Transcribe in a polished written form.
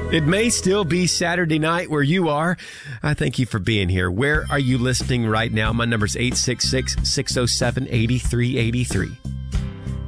It may still be Saturday night where you are. I thank you for being here. Where are you listening right now? My number's 866-607-8383.